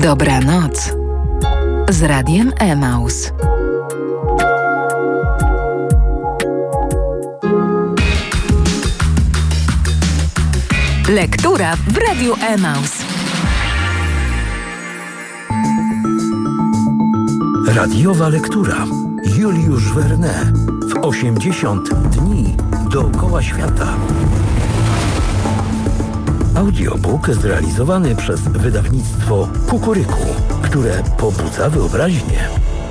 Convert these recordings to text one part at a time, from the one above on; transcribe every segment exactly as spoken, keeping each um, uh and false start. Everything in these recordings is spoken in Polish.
Dobranoc z Radiem Emaus. Lektura w Radiu Emaus. Radiowa lektura. Juliusz Verne w osiemdziesiąt dni dookoła świata. Audiobook zrealizowany przez wydawnictwo Kukuryku, które pobudza wyobraźnię.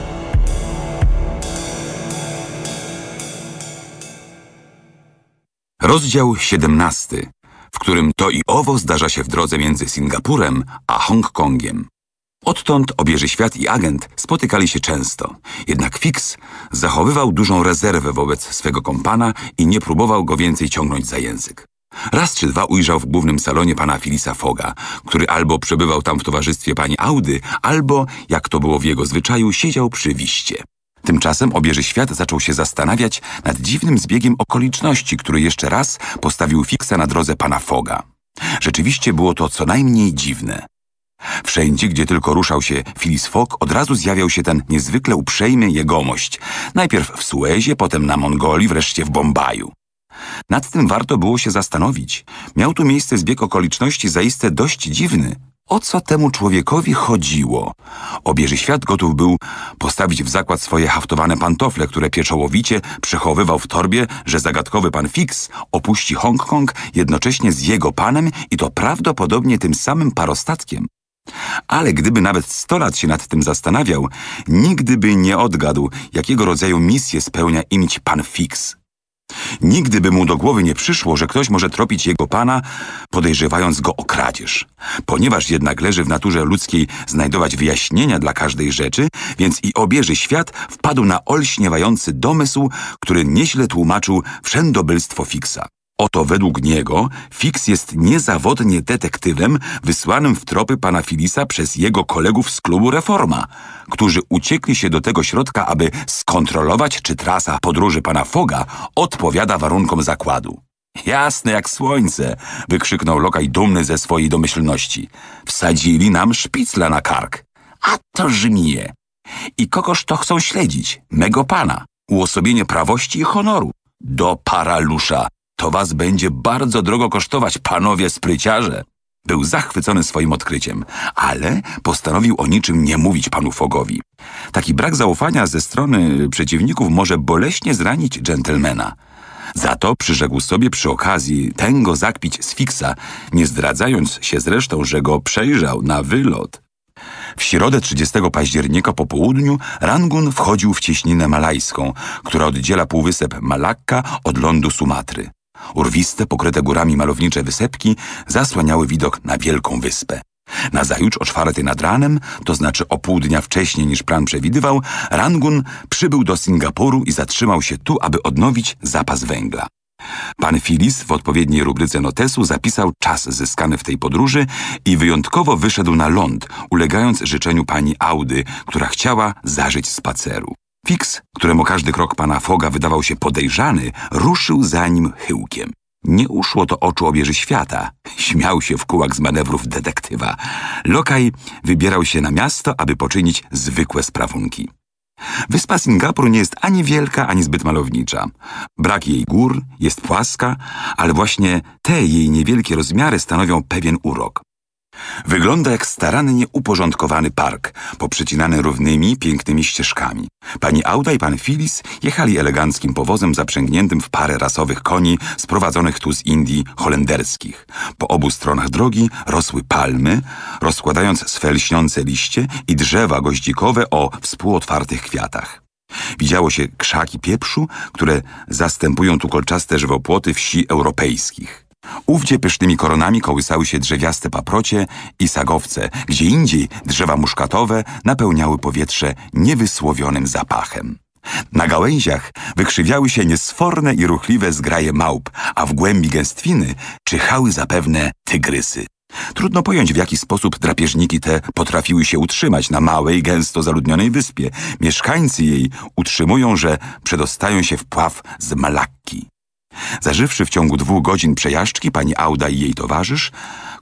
Rozdział siedemnasty, w którym to i owo zdarza się w drodze między Singapurem a Hongkongiem. Odtąd obieży świat i agent spotykali się często, jednak Fix zachowywał dużą rezerwę wobec swego kompana i nie próbował go więcej ciągnąć za język. Raz czy dwa ujrzał w głównym salonie pana Phillisa Fogga, który albo przebywał tam w towarzystwie pani Audy, albo, jak to było w jego zwyczaju, siedział przy wiście. Tymczasem obieży świat zaczął się zastanawiać nad dziwnym zbiegiem okoliczności, który jeszcze raz postawił Fixa na drodze pana Fogga. Rzeczywiście było to co najmniej dziwne. Wszędzie, gdzie tylko ruszał się Phillis Fogg, od razu zjawiał się ten niezwykle uprzejmy jegomość. Najpierw w Suezie, potem na Mongolii, wreszcie w Bombaju. Nad tym warto było się zastanowić. Miał tu miejsce zbieg okoliczności zaiste dość dziwny. O co temu człowiekowi chodziło? Obieży świat gotów był postawić w zakład swoje haftowane pantofle, które pieczołowicie przechowywał w torbie, że zagadkowy pan Fix opuści Hongkong jednocześnie z jego panem i to prawdopodobnie tym samym parostatkiem. Ale gdyby nawet sto lat się nad tym zastanawiał, nigdy by nie odgadł, jakiego rodzaju misję spełnia imić pan Fix. Nigdy by mu do głowy nie przyszło, że ktoś może tropić jego pana, podejrzewając go o kradzież. Ponieważ jednak leży w naturze ludzkiej znajdować wyjaśnienia dla każdej rzeczy, więc i obieży świat wpadł na olśniewający domysł, który nieźle tłumaczył wszędobylstwo Fixa. Oto według niego Fix jest niezawodnie detektywem wysłanym w tropy pana Phillisa przez jego kolegów z klubu Reforma, którzy uciekli się do tego środka, aby skontrolować, czy trasa podróży pana Fogga odpowiada warunkom zakładu. Jasne jak słońce, wykrzyknął lokaj dumny ze swojej domyślności. Wsadzili nam szpicla na kark. A to żmije. I kogoż to chcą śledzić? Mego pana. Uosobienie prawości i honoru. Do paralusza. To was będzie bardzo drogo kosztować, panowie spryciarze. Był zachwycony swoim odkryciem, ale postanowił o niczym nie mówić panu Foggowi. Taki brak zaufania ze strony przeciwników może boleśnie zranić dżentelmena. Za to przyrzekł sobie przy okazji tęgo zakpić z Fixa, nie zdradzając się zresztą, że go przejrzał na wylot. W środę trzydziestego października po południu Rangun wchodził w cieśninę malajską, która oddziela półwysep Malakka od lądu Sumatry. Urwiste, pokryte górami malownicze wysepki zasłaniały widok na wielką wyspę. Nazajutrz o czwartej nad ranem, to znaczy o pół dnia wcześniej niż plan przewidywał, Rangun przybył do Singapuru i zatrzymał się tu, aby odnowić zapas węgla. Pan Phillis w odpowiedniej rubryce notesu zapisał czas zyskany w tej podróży i wyjątkowo wyszedł na ląd, ulegając życzeniu pani Audy, która chciała zażyć spaceru. Fix, któremu każdy krok pana Fogga wydawał się podejrzany, ruszył za nim chyłkiem. Nie uszło to oczu obieży świata. Śmiał się w kółak z manewrów detektywa. Lokaj wybierał się na miasto, aby poczynić zwykłe sprawunki. Wyspa Singapur nie jest ani wielka, ani zbyt malownicza. Brak jej gór, jest płaska, ale właśnie te jej niewielkie rozmiary stanowią pewien urok. Wygląda jak starannie uporządkowany park, poprzecinany równymi, pięknymi ścieżkami. Pani Auda i pan Phillis jechali eleganckim powozem zaprzęgniętym w parę rasowych koni sprowadzonych tu z Indii holenderskich. Po obu stronach drogi rosły palmy, rozkładając swe lśniące liście i drzewa goździkowe o współotwartych kwiatach. Widziało się krzaki pieprzu, które zastępują tu kolczaste żywopłoty wsi europejskich. Ówdzie pysznymi koronami kołysały się drzewiaste paprocie i sagowce, gdzie indziej drzewa muszkatowe napełniały powietrze niewysłowionym zapachem. Na gałęziach wykrzywiały się niesforne i ruchliwe zgraje małp, a w głębi gęstwiny czyhały zapewne tygrysy. Trudno pojąć, w jaki sposób drapieżniki te potrafiły się utrzymać na małej, gęsto zaludnionej wyspie. Mieszkańcy jej utrzymują, że przedostają się w pław z Malakki. Zażywszy w ciągu dwóch godzin przejażdżki, pani Auda i jej towarzysz,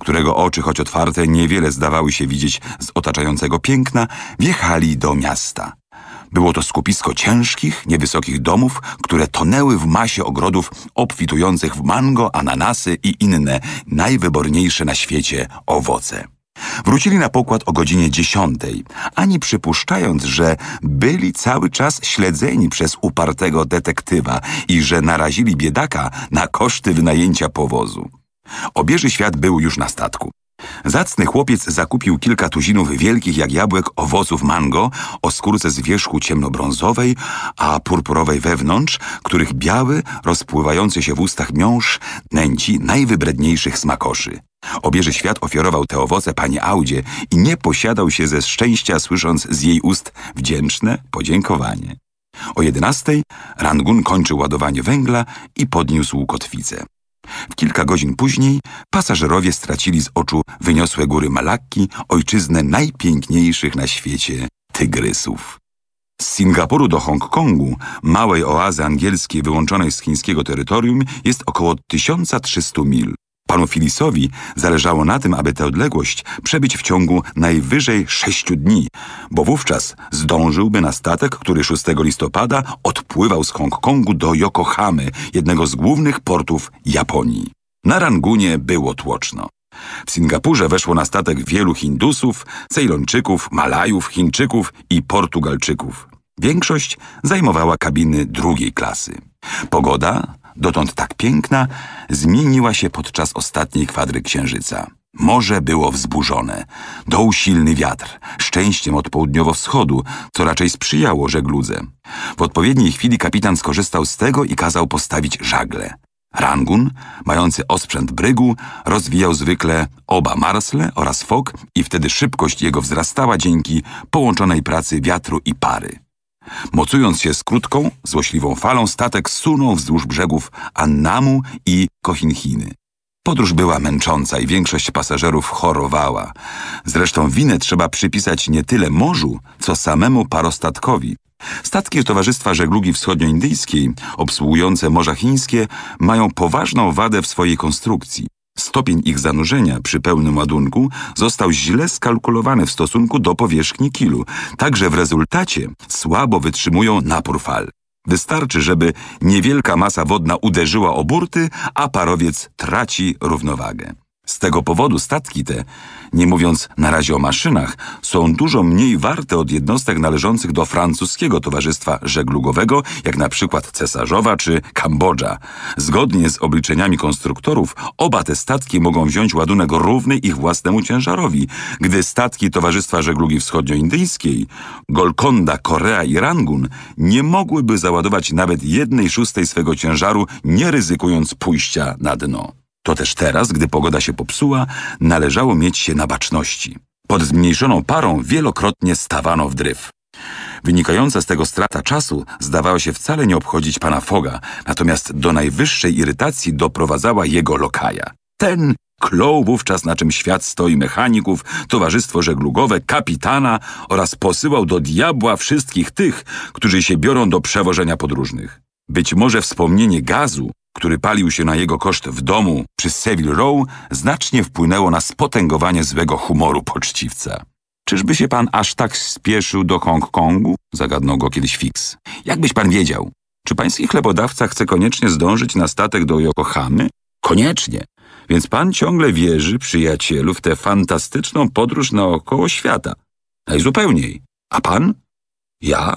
którego oczy, choć otwarte, niewiele zdawały się widzieć z otaczającego piękna, wjechali do miasta. Było to skupisko ciężkich, niewysokich domów, które tonęły w masie ogrodów obfitujących w mango, ananasy i inne najwyborniejsze na świecie owoce. Wrócili na pokład o godzinie dziesiątej, ani przypuszczając, że byli cały czas śledzeni przez upartego detektywa i że narazili biedaka na koszty wynajęcia powozu. Obieży świat był już na statku. Zacny chłopiec zakupił kilka tuzinów wielkich jak jabłek owoców mango o skórce z wierzchu ciemnobrązowej, a purpurowej wewnątrz, których biały, rozpływający się w ustach miąższ nęci najwybredniejszych smakoszy. Obieży świat ofiarował te owoce pani Audzie i nie posiadał się ze szczęścia, słysząc z jej ust wdzięczne podziękowanie. O jedenastej Rangun kończył ładowanie węgla i podniósł kotwicę. W kilka godzin później pasażerowie stracili z oczu wyniosłe góry Malakki, ojczyznę najpiękniejszych na świecie tygrysów. Z Singapuru do Hongkongu, małej oazy angielskiej wyłączonej z chińskiego terytorium, jest około tysiąc trzysta mil. Panu Phillisowi zależało na tym, aby tę odległość przebyć w ciągu najwyżej sześciu dni, bo wówczas zdążyłby na statek, który szóstego listopada odpływał z Hongkongu do Yokohamy, jednego z głównych portów Japonii. Na Rangunie było tłoczno. W Singapurze weszło na statek wielu Hindusów, Cejlończyków, Malajów, Chińczyków i Portugalczyków. Większość zajmowała kabiny drugiej klasy. Pogoda, dotąd tak piękna, zmieniła się podczas ostatniej kwadry księżyca. Morze było wzburzone. Dął silny wiatr, szczęściem od południowo-wschodu, co raczej sprzyjało żegludze. W odpowiedniej chwili kapitan skorzystał z tego i kazał postawić żagle. Rangun, mający osprzęt brygu, rozwijał zwykle oba marsle oraz fok i wtedy szybkość jego wzrastała dzięki połączonej pracy wiatru i pary. Mocując się z krótką, złośliwą falą, statek sunął wzdłuż brzegów Annamu i Kohinhiny. Podróż była męcząca i większość pasażerów chorowała. Zresztą winę trzeba przypisać nie tyle morzu, co samemu parostatkowi. Statki Towarzystwa Żeglugi Wschodnioindyjskiej, obsługujące Morza Chińskie, mają poważną wadę w swojej konstrukcji. Stopień ich zanurzenia przy pełnym ładunku został źle skalkulowany w stosunku do powierzchni kilu, tak że w rezultacie słabo wytrzymują napór fal. Wystarczy, żeby niewielka masa wodna uderzyła o burty, a parowiec traci równowagę. Z tego powodu statki te, nie mówiąc na razie o maszynach, są dużo mniej warte od jednostek należących do francuskiego Towarzystwa Żeglugowego, jak na przykład Cesarzowa czy Kambodża. Zgodnie z obliczeniami konstruktorów, oba te statki mogą wziąć ładunek równy ich własnemu ciężarowi, gdy statki Towarzystwa Żeglugi Wschodnioindyjskiej, Golconda, Korea i Rangun nie mogłyby załadować nawet jednej szóstej swego ciężaru, nie ryzykując pójścia na dno. To też teraz, gdy pogoda się popsuła, należało mieć się na baczności. Pod zmniejszoną parą wielokrotnie stawano w dryf. Wynikająca z tego strata czasu zdawała się wcale nie obchodzić pana Fogga, natomiast do najwyższej irytacji doprowadzała jego lokaja. Ten klął wówczas, na czym świat stoi mechaników, towarzystwo żeglugowe, kapitana oraz posyłał do diabła wszystkich tych, którzy się biorą do przewożenia podróżnych. Być może wspomnienie gazu, który palił się na jego koszt w domu przy Savile Row, znacznie wpłynęło na spotęgowanie złego humoru poczciwca. Czyżby się pan aż tak spieszył do Hongkongu? Zagadnął go kiedyś Fix. Jakbyś pan wiedział, czy pański chlebodawca chce koniecznie zdążyć na statek do Yokohamy? Koniecznie. Więc pan ciągle wierzy, przyjacielu, w tę fantastyczną podróż naokoło świata. Najzupełniej. A pan? Ja?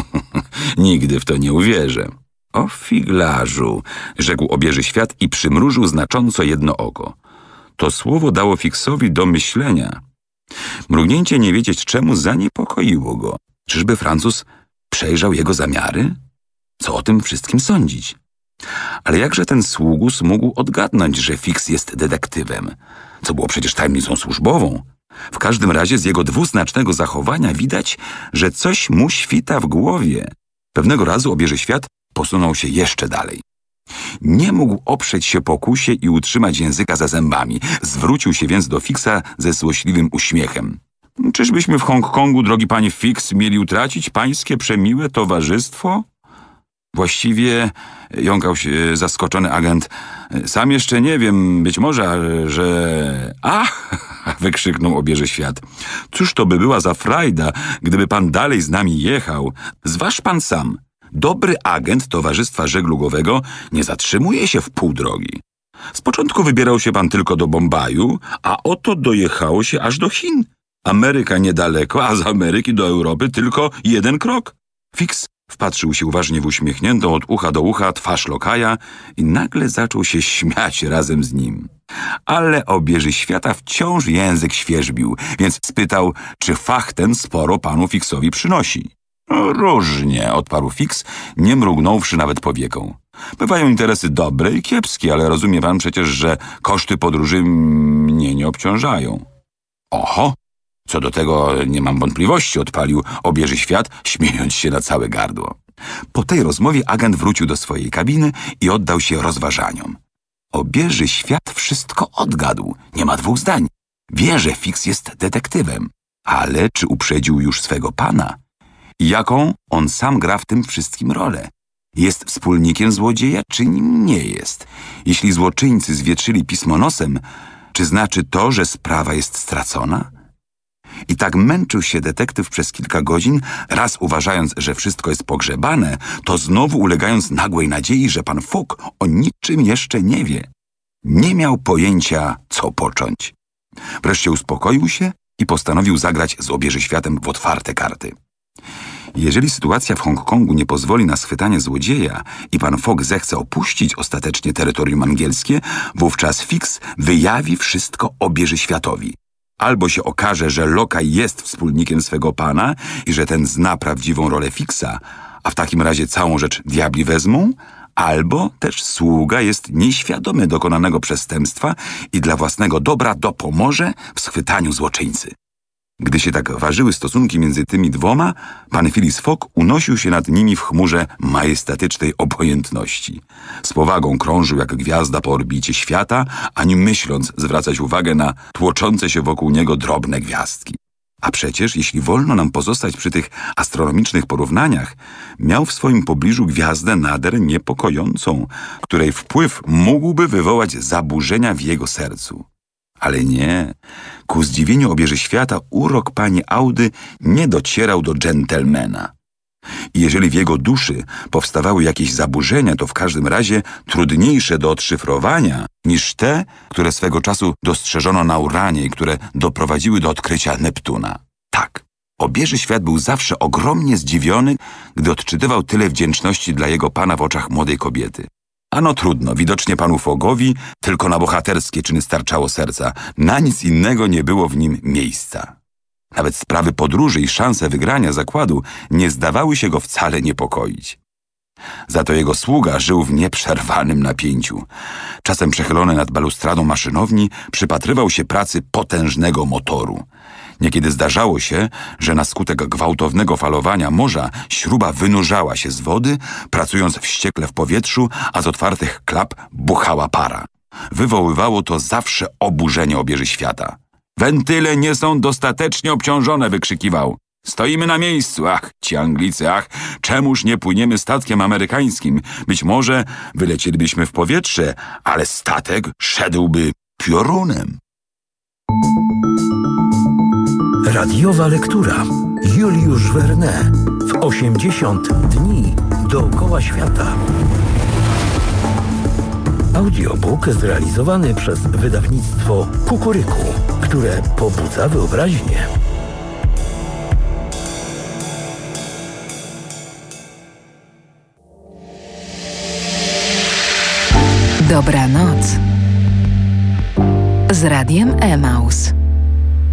Nigdy w to nie uwierzę. O figlarzu, rzekł obieży świat i przymrużył znacząco jedno oko. To słowo dało Fixowi do myślenia. Mrugnięcie nie wiedzieć czemu zaniepokoiło go. Czyżby Francuz przejrzał jego zamiary? Co o tym wszystkim sądzić? Ale jakże ten sługus mógł odgadnąć, że Fix jest detektywem? Co było przecież tajemnicą służbową. W każdym razie z jego dwuznacznego zachowania widać, że coś mu świta w głowie. Pewnego razu obieży świat posunął się jeszcze dalej. Nie mógł oprzeć się pokusie i utrzymać języka za zębami. Zwrócił się więc do Fixa ze złośliwym uśmiechem. Czyżbyśmy w Hongkongu, drogi panie Fix, mieli utracić pańskie przemiłe towarzystwo? Właściwie, jąkał się zaskoczony agent, sam jeszcze nie wiem, być może, że... Ach! Wykrzyknął obieży świat. Cóż to by była za frajda, gdyby pan dalej z nami jechał? Zważ pan sam. Dobry agent Towarzystwa Żeglugowego nie zatrzymuje się w pół drogi. Z początku wybierał się pan tylko do Bombaju, a oto dojechało się aż do Chin. Ameryka niedaleko, a z Ameryki do Europy tylko jeden krok. Fix wpatrzył się uważnie w uśmiechniętą od ucha do ucha twarz lokaja i nagle zaczął się śmiać razem z nim. Ale obieży świata wciąż język świerzbił, więc spytał, czy fach ten sporo panu Fixowi przynosi. No, różnie, odparł Fix, nie mrugnąwszy nawet powieką. Bywają interesy dobre i kiepskie, ale rozumie pan przecież, że koszty podróży mnie nie obciążają. Oho! Co do tego nie mam wątpliwości, odpalił obieży świat, śmiejąc się na całe gardło. Po tej rozmowie agent wrócił do swojej kabiny i oddał się rozważaniom. Obieży świat wszystko odgadł, nie ma dwóch zdań. Wie, że Fix jest detektywem, ale czy uprzedził już swego pana? I jaką on sam gra w tym wszystkim rolę? Jest wspólnikiem złodzieja, czy nim nie jest? Jeśli złoczyńcy zwietrzyli pismo nosem, czy znaczy to, że sprawa jest stracona? I tak męczył się detektyw przez kilka godzin, raz uważając, że wszystko jest pogrzebane, to znowu ulegając nagłej nadziei, że pan Fogg o niczym jeszcze nie wie. Nie miał pojęcia, co począć. Wreszcie uspokoił się i postanowił zagrać z obieży światem w otwarte karty. Jeżeli sytuacja w Hongkongu nie pozwoli na schwytanie złodzieja i pan Fogg zechce opuścić ostatecznie terytorium angielskie, wówczas Fix wyjawi wszystko obieży światowi. Albo się okaże, że lokaj jest wspólnikiem swego pana i że ten zna prawdziwą rolę Fixa, a w takim razie całą rzecz diabli wezmą, albo też sługa jest nieświadomy dokonanego przestępstwa i dla własnego dobra dopomoże w schwytaniu złoczyńcy. Gdy się tak ważyły stosunki między tymi dwoma, pan Phileas Fogg unosił się nad nimi w chmurze majestatycznej obojętności. Z powagą krążył jak gwiazda po orbicie świata, ani myśląc zwracać uwagę na tłoczące się wokół niego drobne gwiazdki. A przecież, jeśli wolno nam pozostać przy tych astronomicznych porównaniach, miał w swoim pobliżu gwiazdę nader niepokojącą, której wpływ mógłby wywołać zaburzenia w jego sercu. Ale nie, ku zdziwieniu obieży świata urok pani Audy nie docierał do dżentelmena. I jeżeli w jego duszy powstawały jakieś zaburzenia, to w każdym razie trudniejsze do odszyfrowania niż te, które swego czasu dostrzeżono na Uranie i które doprowadziły do odkrycia Neptuna. Tak, obieży świat był zawsze ogromnie zdziwiony, gdy odczytywał tyle wdzięczności dla jego pana w oczach młodej kobiety. Ano trudno, widocznie panu Foggowi tylko na bohaterskie czyny starczało serca, na nic innego nie było w nim miejsca. Nawet sprawy podróży i szanse wygrania zakładu nie zdawały się go wcale niepokoić. Za to jego sługa żył w nieprzerwanym napięciu. Czasem przechylony nad balustradą maszynowni przypatrywał się pracy potężnego motoru. Niekiedy zdarzało się, że na skutek gwałtownego falowania morza śruba wynurzała się z wody, pracując wściekle w powietrzu, a z otwartych klap buchała para. Wywoływało to zawsze oburzenie obieży świata. Wentyle nie są dostatecznie obciążone, wykrzykiwał. Stoimy na miejscu, ach, ci Anglicy, ach, czemuż nie płyniemy statkiem amerykańskim? Być może wylecielibyśmy w powietrze, ale statek szedłby piorunem. Radiowa lektura. Juliusz Verne w osiemdziesiąt dni dookoła świata. Audiobook zrealizowany przez wydawnictwo Kukuryku, które pobudza wyobraźnię. Dobranoc z Radiem Emaus.